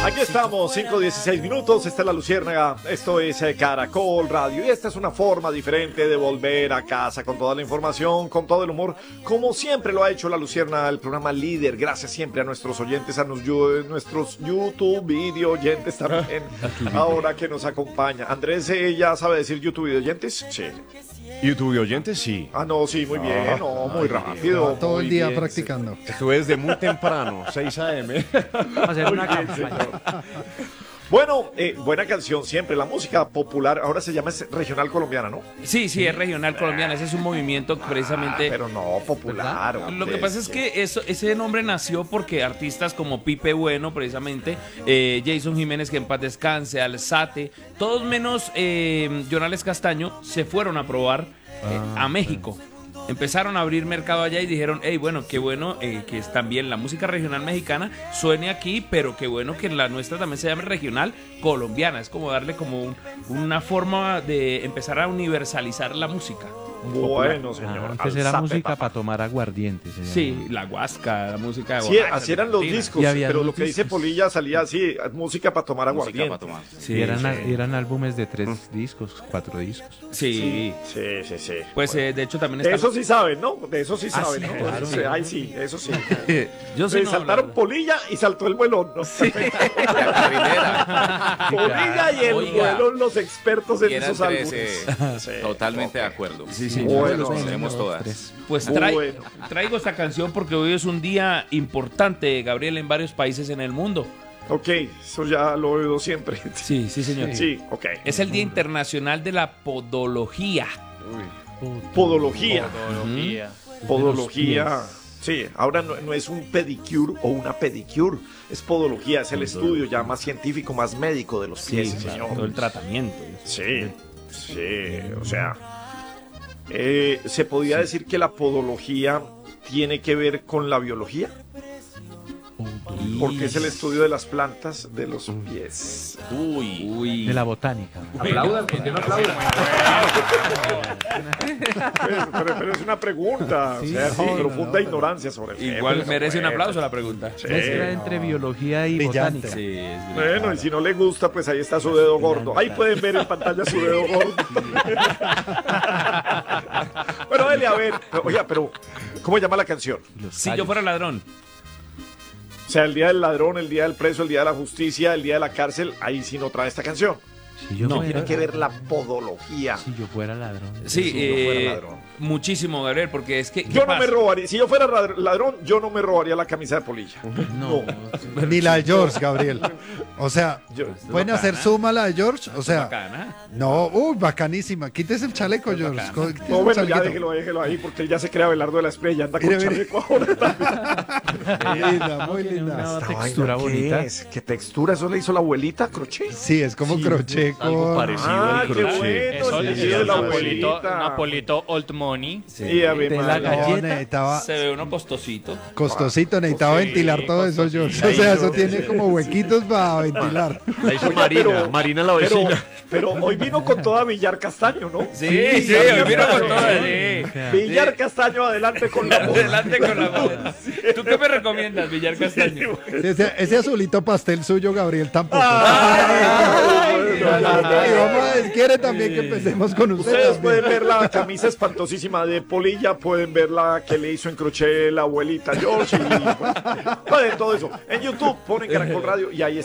Aquí estamos, 5:16 minutos, esta es la Luciérnaga, esto es Caracol Radio y esta es una forma diferente de volver a casa con toda la información, con todo el humor, como siempre lo ha hecho la Luciérnaga, el programa líder. Gracias siempre a nuestros oyentes, a nuestros YouTube video oyentes también, ahora que nos acompaña. Andrés, ¿ya sabe decir YouTube video oyentes? Sí. YouTube oyentes, sí. Ah, no, sí, muy bien, muy rápido. Todo el día bien, practicando. Sí. Estuve desde muy temprano, 6 a.m. Hacer una campaña. Bueno, buena canción siempre, la música popular, ahora se llama regional colombiana, ¿no? Sí, es regional colombiana, ese es un movimiento que precisamente... Pero no popular. Lo que pasa es que ese nombre nació porque artistas como Pipe Bueno, precisamente, Jason Jiménez, que en paz descanse, Alzate, todos menos Jonales Castaño, se fueron a probar a México. Empezaron a abrir mercado allá y dijeron, hey, bueno, qué bueno que también la música regional mexicana suene aquí, pero qué bueno que la nuestra también se llame regional colombiana. Es como darle como una forma de empezar a universalizar la música. Bueno, señor. Antes era música para tomar aguardiente. Sí, la guasca, la música de Sí, Oaxaca, así eran los Argentina. discos, pero lo que dice discos. Polilla salía así, música para tomar aguardiente. Sí, Y eran álbumes de 3 discos, 4 discos. sí. Sí. Pues de hecho también De está... eso sí saben, ¿no? De eso sí saben, sí, ¿no? claro. Sí, ay, sí, eso sí. Yo sé, Se no, saltaron la- Polilla y saltó el vuelón, ¿no? Polilla y el Oiga. vuelón, los expertos en Y eran esos álbumes. 13, Sí, totalmente ok. de acuerdo. Sí, sí. Bueno, Tenemos todas. 3. Pues Bueno. traigo esta canción porque hoy es un día importante, Gabriel, en varios países en el mundo. Ok, eso ya lo he oído siempre. Sí, señor. Sí, ok. Es el Día Internacional de la Podología. Podología. Podología. pies. Sí, ahora no es un pedicure o una pedicure, es podología, es el estudio ya más científico, más médico de los pies, señor. Todo el tratamiento. Sí, o sea, ¿se podría decir que la podología tiene que ver con la biología? Porque es el estudio de las plantas de los pies. Uy. De la botánica. Pero es una pregunta, o sea, sí, profunda ignorancia sobre el tema. Igual merece un Bueno. aplauso la pregunta. Sí. Mezcla entre biología y Brillante. botánica. Sí, es Bueno, y si no le gusta, pues ahí está su dedo gordo. Ahí pueden ver en pantalla su dedo gordo. Bueno, dele a ver. Oiga, pero ¿cómo llama la canción? Si yo fuera ladrón. O sea, el día del ladrón, el día del preso, el día de la justicia, el día de la cárcel, ahí sí no trae esta canción. Si yo No, fuera, Tiene que ver la podología. si yo fuera ladrón. Sí, Si yo fuera ladrón. muchísimo, Gabriel, porque es que... ¿qué Yo no me pasa? robaría, si yo fuera ladrón, yo no me robaría la camisa de Polilla. No. Ni la de George, Gabriel. O sea, Yo- ¿pueden hacer suma la de George? O sea, Bacana. no, bacanísima. Quítese el chaleco, George. Quítese No, el bueno, ya chalequito. déjelo ahí, porque él ya se crea Belardo de la Espriella, anda con Mire, mire. chaleco ahora. Linda, muy Tiene linda. una Esta textura vaina, ¿qué bonita. es? ¿Qué textura? ¿Eso le hizo la abuelita, crochet? Sí, es como crochet algo con... parecido. Ah, al qué crochet. bueno. Eso el le día de la Napolito, abuelita. Napolito Old Money. Sí, a ver, De la madre. galleta. No, necesitaba Se ve uno costosito. costosito, necesitaba Sí, ventilar todo eso, George. O sea, eso tiene como huequitos para ventilar. La hizo Oiga, Marina, pero- Marina la vecina. Pero hoy vino con toda Villar Castaño, ¿no? Sí, hoy vino con todo. Sí. Villar Castaño, adelante con la voz. Adelante con la voz. ¿Tú qué me recomiendas, Villar Castaño? Ese azulito pastel suyo, Gabriel, tampoco. Ay, Y vamos a ver, quiere también que empecemos con Ustedes ustedes. pueden ver la camisa espantosísima de Polilla, pueden ver la que le hizo en crochet la abuelita George y pueden todo eso. En YouTube ponen Caracol Radio y ahí